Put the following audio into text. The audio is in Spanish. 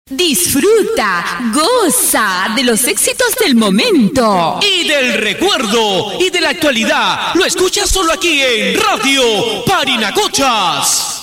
Disfruta, goza de los éxitos del momento y del recuerdo y de la actualidad. Lo escuchas solo aquí en Radio Parinacochas.